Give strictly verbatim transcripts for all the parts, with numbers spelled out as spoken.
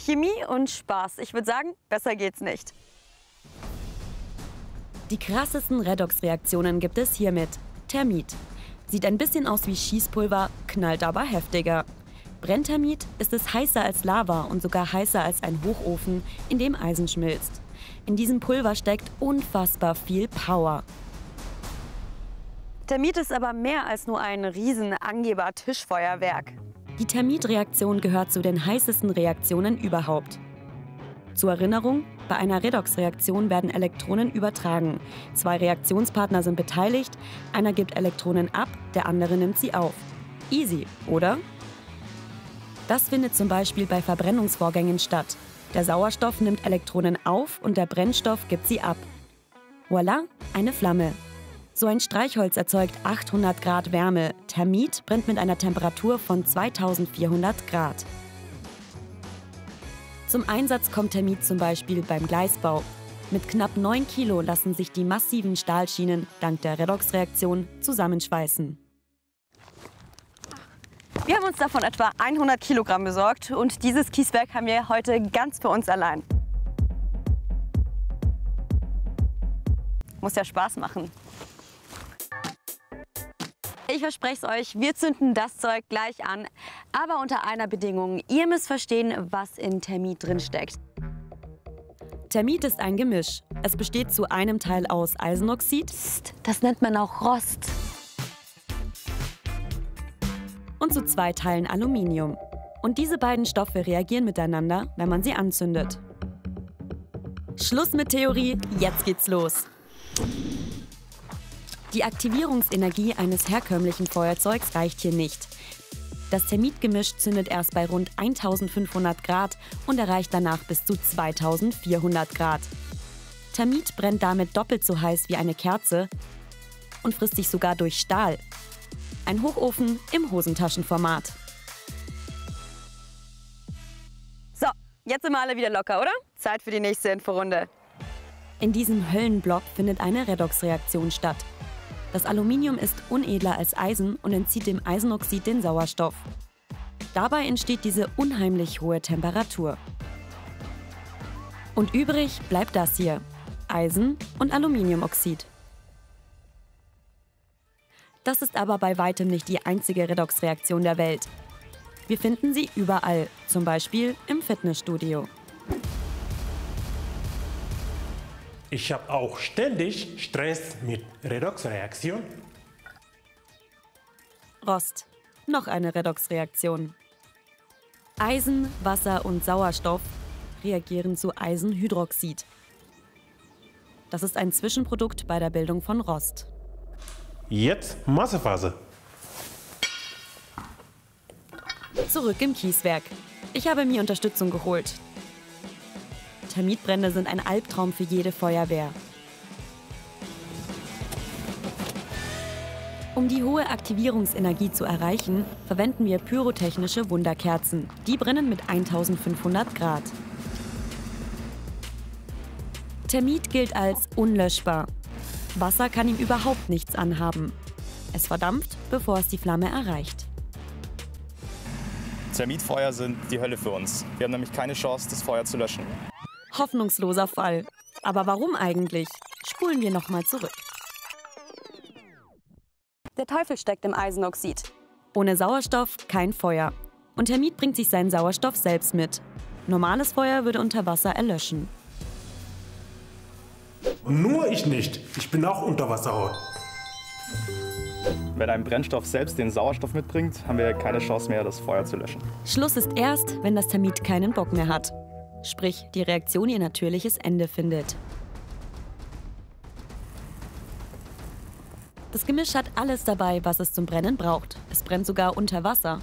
Chemie und Spaß. Ich würde sagen, besser geht's nicht. Die krassesten Redoxreaktionen gibt es hiermit. Thermit. Sieht ein bisschen aus wie Schießpulver, knallt aber heftiger. Brennthermit ist es heißer als Lava und sogar heißer als ein Hochofen, in dem Eisen schmilzt. In diesem Pulver steckt unfassbar viel Power. Thermit ist aber mehr als nur ein riesen Angeber-Tischfeuerwerk. Die Thermitreaktion gehört zu den heißesten Reaktionen überhaupt. Zur Erinnerung, bei einer Redoxreaktion werden Elektronen übertragen. Zwei Reaktionspartner sind beteiligt, einer gibt Elektronen ab, der andere nimmt sie auf. Easy, oder? Das findet zum Beispiel bei Verbrennungsvorgängen statt. Der Sauerstoff nimmt Elektronen auf und der Brennstoff gibt sie ab. Voilà, eine Flamme. So ein Streichholz erzeugt achthundert Grad Wärme. Thermit brennt mit einer Temperatur von zweitausendvierhundert Grad. Zum Einsatz kommt Thermit zum Beispiel beim Gleisbau. Mit knapp neun Kilo lassen sich die massiven Stahlschienen dank der Redoxreaktion zusammenschweißen. Wir haben uns davon etwa hundert Kilogramm besorgt und dieses Kieswerk haben wir heute ganz für uns allein. Muss ja Spaß machen. Ich verspreche es euch, wir zünden das Zeug gleich an, aber unter einer Bedingung. Ihr müsst verstehen, was in Thermit drin steckt. Thermit ist ein Gemisch. Es besteht zu einem Teil aus Eisenoxid. Psst, das nennt man auch Rost. Und zu zwei Teilen Aluminium. Und diese beiden Stoffe reagieren miteinander, wenn man sie anzündet. Schluss mit Theorie, jetzt geht's los. Die Aktivierungsenergie eines herkömmlichen Feuerzeugs reicht hier nicht. Das Thermitgemisch zündet erst bei rund eintausendfünfhundert Grad und erreicht danach bis zu zweitausendvierhundert Grad. Thermit brennt damit doppelt so heiß wie eine Kerze und frisst sich sogar durch Stahl. Ein Hochofen im Hosentaschenformat. So, jetzt sind wir alle wieder locker, oder? Zeit für die nächste Inforunde. In diesem Höllenblock findet eine Redoxreaktion statt. Das Aluminium ist unedler als Eisen und entzieht dem Eisenoxid den Sauerstoff. Dabei entsteht diese unheimlich hohe Temperatur. Und übrig bleibt das hier: Eisen und Aluminiumoxid. Das ist aber bei weitem nicht die einzige Redoxreaktion der Welt. Wir finden sie überall, zum Beispiel im Fitnessstudio. Ich habe auch ständig Stress mit Redoxreaktion. Rost. Noch eine Redoxreaktion. Eisen, Wasser und Sauerstoff reagieren zu Eisenhydroxid. Das ist ein Zwischenprodukt bei der Bildung von Rost. Jetzt Massephase. Zurück im Kieswerk. Ich habe mir Unterstützung geholt. Thermitbrände sind ein Albtraum für jede Feuerwehr. Um die hohe Aktivierungsenergie zu erreichen, verwenden wir pyrotechnische Wunderkerzen. Die brennen mit eintausendfünfhundert Grad. Thermit gilt als unlöschbar. Wasser kann ihm überhaupt nichts anhaben. Es verdampft, bevor es die Flamme erreicht. Thermitfeuer sind die Hölle für uns. Wir haben nämlich keine Chance, das Feuer zu löschen. Hoffnungsloser Fall. Aber warum eigentlich? Spulen wir noch mal zurück. Der Teufel steckt im Eisenoxid. Ohne Sauerstoff kein Feuer. Und Thermit bringt sich seinen Sauerstoff selbst mit. Normales Feuer würde unter Wasser erlöschen. Nur ich nicht. Ich bin auch Unterwasserhaut. Wenn ein Brennstoff selbst den Sauerstoff mitbringt, haben wir keine Chance mehr, das Feuer zu löschen. Schluss ist erst, wenn das Thermit keinen Bock mehr hat. Sprich, die Reaktion ihr natürliches Ende findet. Das Gemisch hat alles dabei, was es zum Brennen braucht. Es brennt sogar unter Wasser.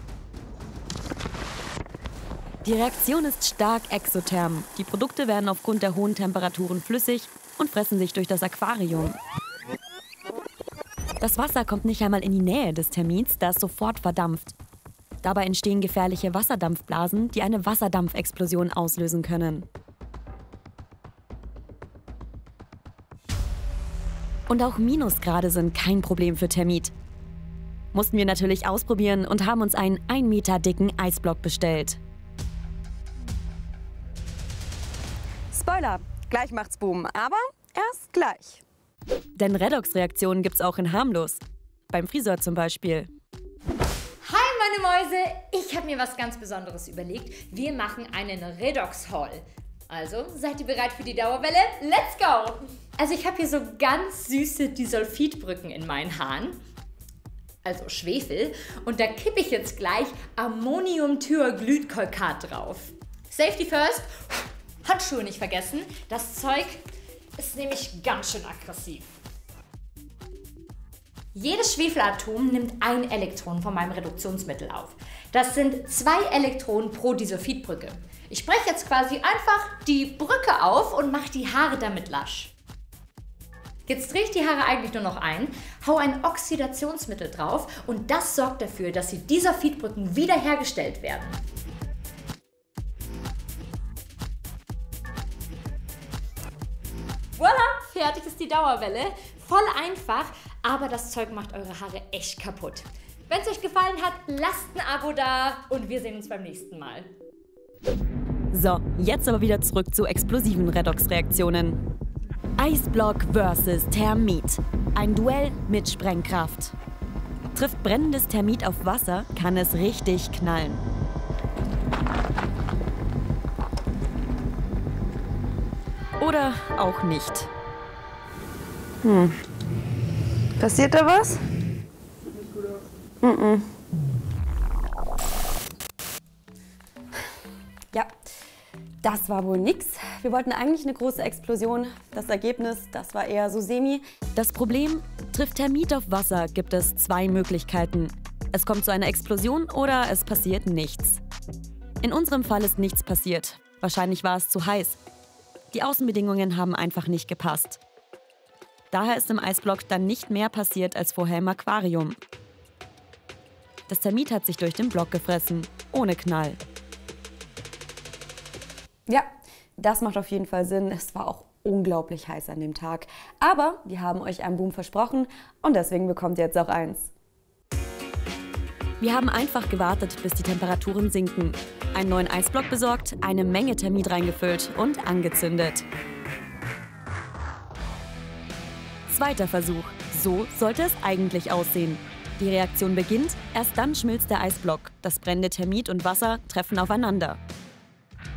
Die Reaktion ist stark exotherm. Die Produkte werden aufgrund der hohen Temperaturen flüssig und fressen sich durch das Aquarium. Das Wasser kommt nicht einmal in die Nähe des Thermits, da es sofort verdampft. Dabei entstehen gefährliche Wasserdampfblasen, die eine Wasserdampfexplosion auslösen können. Und auch Minusgrade sind kein Problem für Thermit. Mussten wir natürlich ausprobieren und haben uns einen ein Meter dicken Eisblock bestellt. Spoiler, gleich macht's Boom, aber erst gleich. Denn Redoxreaktionen gibt's auch in harmlos. Beim Friseur zum Beispiel. Hi meine Mäuse, ich habe mir was ganz Besonderes überlegt. Wir machen einen Redox-Haul. Also, seid ihr bereit für die Dauerwelle? Let's go! Also ich habe hier so ganz süße Disulfidbrücken in meinen Haaren. Also Schwefel. Und da kippe ich jetzt gleich Ammoniumthioglykol-Kat drauf. Safety first. Handschuhe nicht vergessen. Das Zeug ist nämlich ganz schön aggressiv. Jedes Schwefelatom nimmt ein Elektron von meinem Reduktionsmittel auf. Das sind zwei Elektronen pro Disulfidbrücke. Ich breche jetzt quasi einfach die Brücke auf und mache die Haare damit lasch. Jetzt drehe ich die Haare eigentlich nur noch ein, hau ein Oxidationsmittel drauf und das sorgt dafür, dass die Disulfidbrücken wiederhergestellt werden. Voila, fertig ist die Dauerwelle. Voll einfach, aber das Zeug macht eure Haare echt kaputt. Wenn es euch gefallen hat, lasst ein Abo da und wir sehen uns beim nächsten Mal. So, jetzt aber wieder zurück zu explosiven Redoxreaktionen. Eisblock versus Thermit. Ein Duell mit Sprengkraft. Trifft brennendes Thermit auf Wasser, kann es richtig knallen. Oder auch nicht. Hm. Passiert da was? Mm-mm. Ja, das war wohl nix. Wir wollten eigentlich eine große Explosion. Das Ergebnis, das war eher so semi. Das Problem, trifft Thermit auf Wasser, gibt es zwei Möglichkeiten. Es kommt zu einer Explosion oder es passiert nichts. In unserem Fall ist nichts passiert. Wahrscheinlich war es zu heiß. Die Außenbedingungen haben einfach nicht gepasst. Daher ist im Eisblock dann nicht mehr passiert als vorher im Aquarium. Das Thermit hat sich durch den Block gefressen, ohne Knall. Ja, das macht auf jeden Fall Sinn. Es war auch unglaublich heiß an dem Tag. Aber wir haben euch einen Boom versprochen und deswegen bekommt ihr jetzt auch eins. Wir haben einfach gewartet, bis die Temperaturen sinken. Einen neuen Eisblock besorgt, eine Menge Thermit reingefüllt und angezündet. Zweiter Versuch. So sollte es eigentlich aussehen. Die Reaktion beginnt, erst dann schmilzt der Eisblock. Das brennende Thermit und Wasser treffen aufeinander.